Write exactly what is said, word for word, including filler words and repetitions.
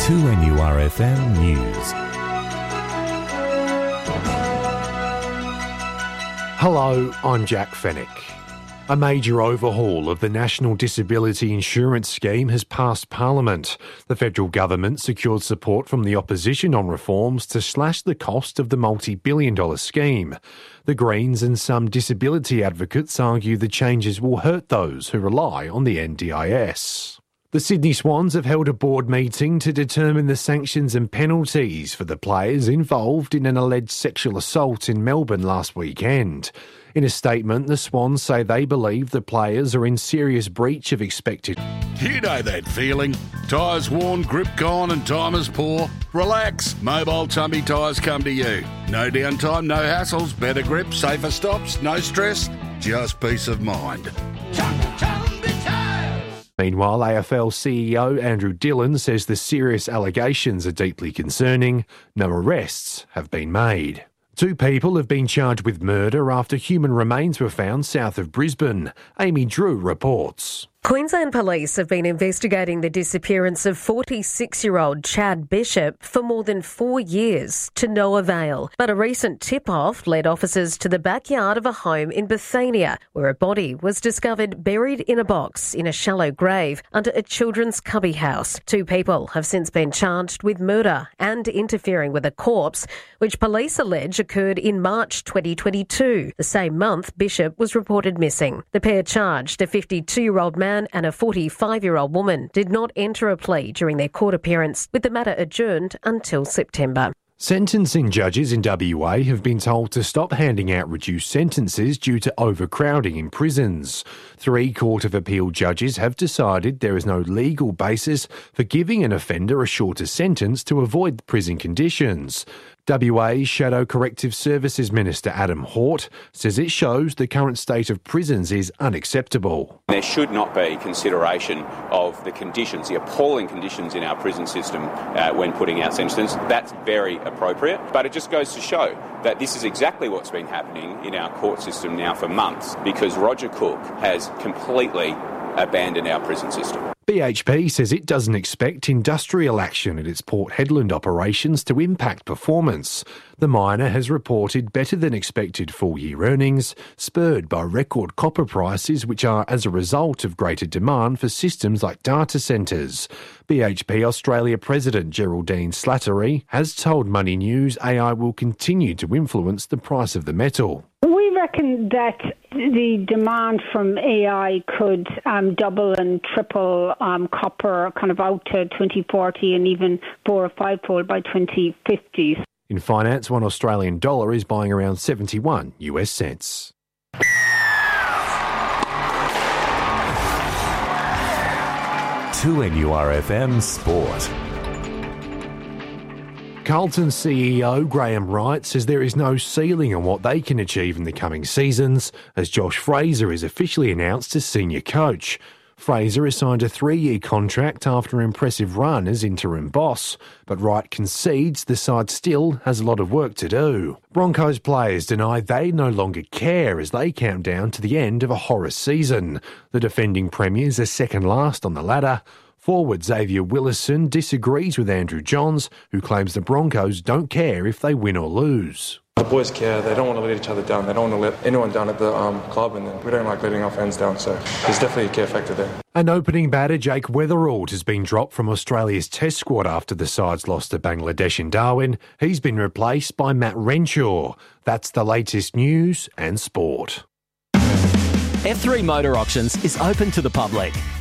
two N U R F M News. Hello, I'm Jack Fennick. A major overhaul of the National Disability Insurance Scheme has passed Parliament. The federal government secured support from the opposition on reforms to slash the cost of the multi-billion dollar scheme. The Greens and some disability advocates argue the changes will hurt those who rely on the N D I S. The Sydney Swans have held a board meeting to determine the sanctions and penalties for the players involved in an alleged sexual assault in Melbourne last weekend. In a statement, the Swans say they believe the players are in serious breach of expected... You know that feeling. Tyres worn, grip gone and time is poor. Relax. Mobile Tumby Tyres come to you. No downtime, no hassles, better grip, safer stops, no stress, just peace of mind. Meanwhile, A F L C E O Andrew Dillon says the serious allegations are deeply concerning. No arrests have been made. Two people have been charged with murder after human remains were found south of Brisbane. Amy Drew reports. Queensland Police have been investigating the disappearance of forty-six-year-old Chad Bishop for more than four years, to no avail. But a recent tip-off led officers to the backyard of a home in Bethania, where a body was discovered buried in a box in a shallow grave under a children's cubby house. Two people have since been charged with murder and interfering with a corpse, which police allege occurred in March twenty twenty-two. The same month, Bishop was reported missing. The pair charged a fifty-two-year-old man and a forty-five-year-old woman did not enter a plea during their court appearance, with the matter adjourned until September. Sentencing judges in W A have been told to stop handing out reduced sentences due to overcrowding in prisons. Three Court of Appeal judges have decided there is no legal basis for giving an offender a shorter sentence to avoid prison conditions. W A's Shadow Corrective Services Minister Adam Hort says it shows the current state of prisons is unacceptable. There should not be consideration of the conditions, the appalling conditions in our prison system uh, when putting out sentences. That's very appropriate, but it just goes to show that this is exactly what's been happening in our court system now for months, because Roger Cook has completely abandoned our prison system. B H P says it doesn't expect industrial action at its Port Hedland operations to impact performance. The miner has reported better than expected full-year earnings, spurred by record copper prices, which are as a result of greater demand for systems like data centres. B H P Australia President Geraldine Slattery has told Money News A I will continue to influence the price of the metal. We reckon that the demand from A I could um, double and triple um, copper kind of out to twenty forty and even four or five-fold by twenty fifty. In finance, one Australian dollar is buying around seventy-one US cents. two N U R F M Sport. Carlton C E O Graham Wright says there is no ceiling on what they can achieve in the coming seasons, as Josh Fraser is officially announced as senior coach. Fraser has signed a three-year contract after an impressive run as interim boss, but Wright concedes the side still has a lot of work to do. Broncos players deny they no longer care as they count down to the end of a horror season. The defending premiers are second last on the ladder. Forward Xavier Willison disagrees with Andrew Johns, who claims the Broncos don't care if they win or lose. The boys care. They don't want to let each other down. They don't want to let anyone down at the um, club, and then we don't like letting our fans down, so there's definitely a care factor there. An opening batter, Jake Weatherald, has been dropped from Australia's Test squad after the side's lost to Bangladesh in Darwin. He's been replaced by Matt Renshaw. That's the latest news and sport. F three Motor Auctions is open to the public.